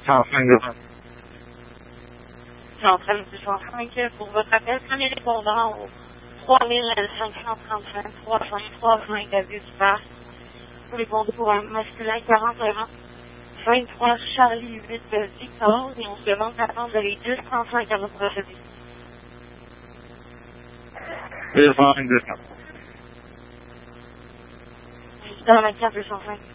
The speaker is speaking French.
105. 113-205 pour votre appel. Premier répondant au 3535 305 à Villepart. Vous répondez pour un masculin 41 ans, 23 Charlie 8 Victor, et on se demande d'attendre les 10-35 à votre procédé. 205. Dans la 24 205.